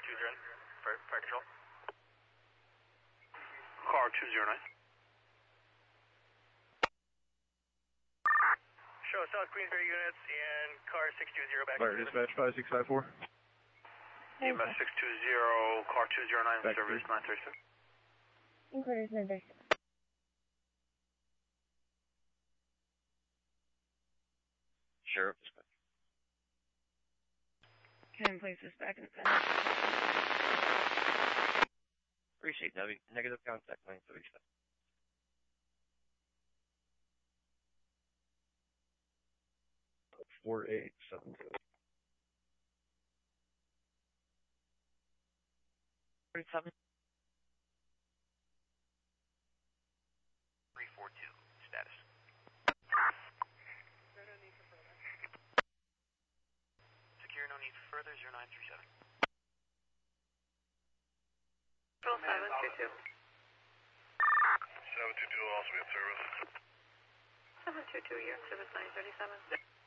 Fire 209. Fire control. Car 209. Show South Queensbury units and car 620 back. Fire dispatch 5654. EMS 620, car 209, Back service to 936. Inquiries 936. Sheriff dispatch. Can I place this back in the pen? Appreciate that. Negative contact 937. Four eight seven two. 37. 342. Status. Secure, no need for further. 0937. Control 722. 722 will also be in service. 722, you're in service 937.